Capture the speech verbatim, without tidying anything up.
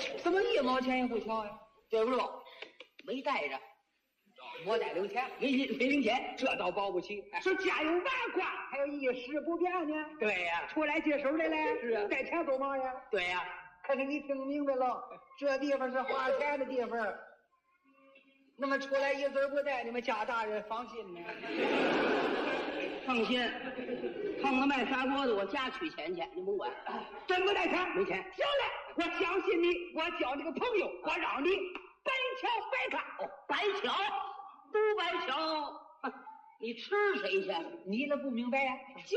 怎么一毛钱也不瞧呀？对不住，没带着。我带零钱，没零没零钱，这倒保不齐。 说家有娃挂，还有一时不便呢。 对呀、 出来接手来了。 是啊带钱做嘛呀？ 对呀、 可是你听明白了，这地方是花钱的地方。那么出来一字不带，你们家大人放心呢？ 放心，碰个卖砂锅的，我家取钱去，你甭管。 真不带钱？ 没钱。 行了，我相信你，我交这个朋友，我让你白瞧白看。 哦，白瞧，不白瞧，哼你吃谁去？ 你那不明白呀、啊？